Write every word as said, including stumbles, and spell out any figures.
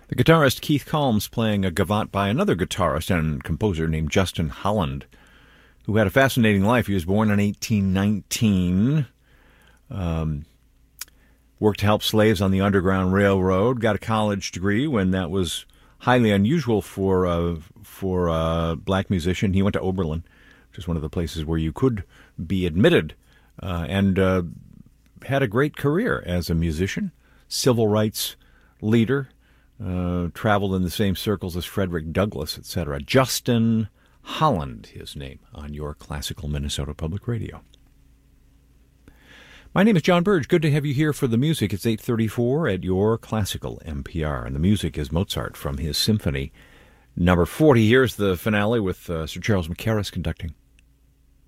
The guitarist Keith Calms playing a gavotte by another guitarist and composer named Justin Holland, who had a fascinating life. He was born in eighteen nineteen, um, worked to help slaves on the Underground Railroad, got a college degree when that was highly unusual for uh, for a black musician. He went to Oberlin, which is one of the places where you could be admitted, uh, and uh, had a great career as a musician, civil rights leader, uh, traveled in the same circles as Frederick Douglass, et cetera. Justin Holland, his name, on your classical Minnesota Public Radio. My name is John Burge. Good to have you here for the music. It's eight thirty-four at your classical M P R, and the music is Mozart from his symphony number forty. Here's the finale with uh, Sir Charles Mackerras conducting.